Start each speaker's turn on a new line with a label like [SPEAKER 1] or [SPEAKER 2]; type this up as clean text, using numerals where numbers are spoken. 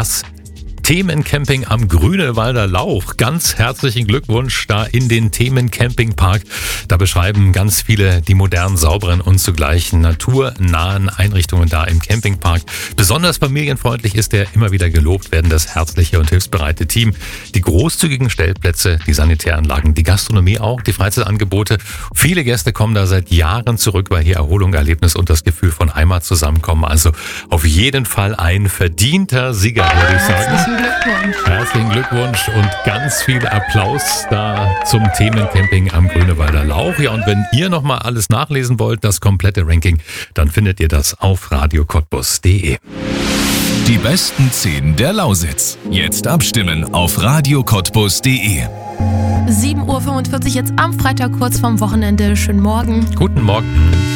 [SPEAKER 1] das Themencamping am Grünewalder Lauch. Ganz herzlichen Glückwunsch da in den Themencampingpark. Da beschreiben ganz viele die modernen, sauberen und zugleich naturnahen Einrichtungen da im Campingpark. Besonders familienfreundlich ist der immer wieder gelobt werden, das herzliche und hilfsbereite Team. Die großzügigen Stellplätze, die Sanitäranlagen, die Gastronomie auch, die Freizeitangebote. Viele Gäste kommen da seit Jahren zurück, weil hier Erholung, Erlebnis und das Gefühl von Heimat zusammenkommen. Also auf jeden Fall ein verdienter Sieger, würde ich sagen. Herzlichen Glückwunsch und ganz viel Applaus da zum Themencamping am Grünewalder Lauch. Ja, und wenn ihr nochmal alles nachlesen wollt, das komplette Ranking, dann findet ihr das auf radiocottbus.de.
[SPEAKER 2] Die besten 10 der Lausitz. Jetzt abstimmen auf radiocottbus.de.
[SPEAKER 3] 7:45 Uhr jetzt am Freitag kurz vorm Wochenende. Schönen Morgen.
[SPEAKER 1] Guten Morgen.